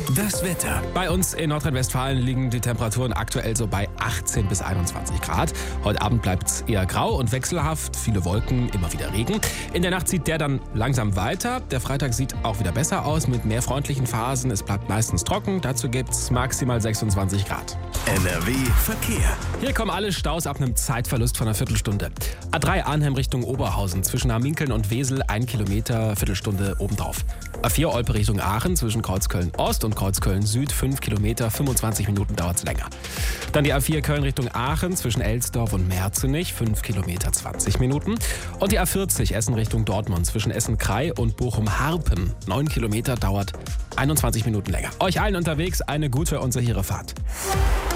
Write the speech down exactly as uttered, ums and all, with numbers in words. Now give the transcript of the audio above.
Das Wetter. Bei uns in Nordrhein-Westfalen liegen die Temperaturen aktuell so bei achtzehn bis einundzwanzig Grad. Heute Abend bleibt es eher grau und wechselhaft, viele Wolken, immer wieder Regen. In der Nacht zieht der dann langsam weiter. Der Freitag sieht auch wieder besser aus mit mehr freundlichen Phasen. Es bleibt meistens trocken, dazu gibt es maximal sechsundzwanzig Grad. N R W Verkehr. Hier kommen alle Staus ab einem Zeitverlust von einer Viertelstunde. A drei Arnhem Richtung Oberhausen, zwischen Aminkeln und Wesel, ein Kilometer, Viertelstunde obendrauf. A vier Olpe Richtung Aachen, zwischen Kreuzköln Ost und Kreuzköln Süd, fünf Kilometer, fünfundzwanzig Minuten dauert es länger. Dann die A vier Köln Richtung Aachen, zwischen Elsdorf und Merzenich, fünf Kilometer, zwanzig Minuten. Und die A vierzig Essen Richtung Dortmund, zwischen Essen-Krei und Bochum-Harpen, neun Kilometer, dauert einundzwanzig Minuten länger. Euch allen unterwegs eine gute und sichere Fahrt.